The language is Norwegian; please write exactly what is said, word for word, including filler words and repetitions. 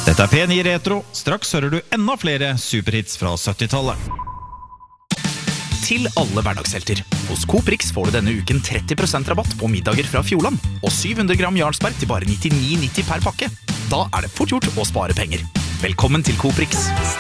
Dette er P ni Retro. Straks hører du enda flere superhits fra syttitallet. Til alle hverdagshelter. Hos Coop Rix får du denne uken tretti prosent rabatt på middager fra Fjordland, og syv hundre gram Jarlsberg til bare nittini nitti per pakke. Da er det fort gjort å spare penger. Velkommen til Coop Rix.